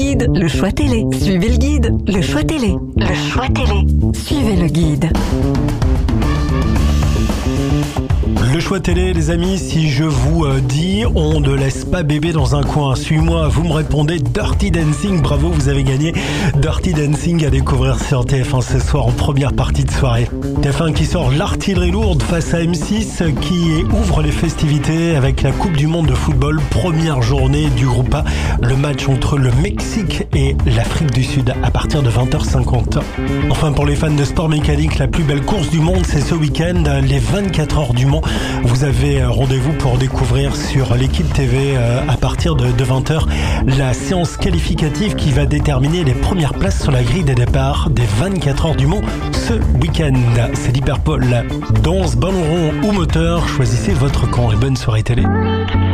guide, le choix télé. Suivez le guide, le choix télé. Le choix télé. Suivez le guide. Le choix télé, les amis, si je vous dis on ne laisse pas bébé dans un coin, suis-moi, vous me répondez Dirty Dancing, bravo, vous avez gagné Dirty Dancing à découvrir sur TF1 ce soir en première partie de soirée. TF1 qui sort l'artillerie lourde face à M6 qui ouvre les festivités avec la Coupe du Monde de football, première journée du groupe A, le match entre le Mexique et l'Afrique du Sud à partir de 20h50. Enfin, pour les fans de sport mécanique, la plus belle course du monde, c'est ce week-end, les 24 heures du Mans. Vous avez rendez-vous pour découvrir sur l'équipe TV à partir de 20h la séance qualificative qui va déterminer les premières places sur la grille des départs des 24 heures du Mans ce week-end. C'est l'Hyperpole. Danse, ballon rond ou moteur, choisissez votre camp et bonne soirée télé.